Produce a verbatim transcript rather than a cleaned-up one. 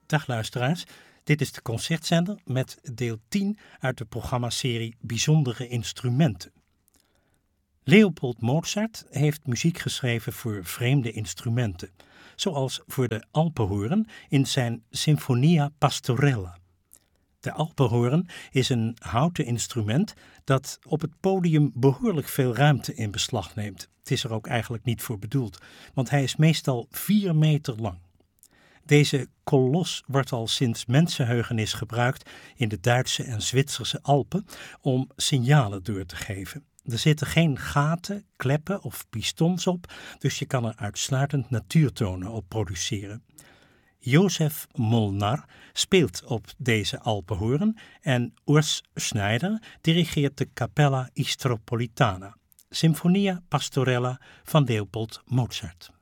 Dag luisteraars, dit is de Concertzender met deel tien uit de programmaserie Bijzondere Instrumenten. Leopold Mozart heeft muziek geschreven voor vreemde instrumenten, zoals voor de alpenhoorn in zijn Sinfonia Pastorella. De alpenhoorn is een houten instrument dat op het podium behoorlijk veel ruimte in beslag neemt. Het is er ook eigenlijk niet voor bedoeld, want hij is meestal vier meter lang. Deze kolos wordt al sinds mensenheugenis gebruikt in de Duitse en Zwitserse Alpen om signalen door te geven. Er zitten geen gaten, kleppen of pistons op, dus je kan er uitsluitend natuurtonen op produceren. Josef Molnar speelt op deze alpenhoorn en Urs Schneider dirigeert de Capella Istropolitana, Sinfonia Pastorella van Leopold Mozart.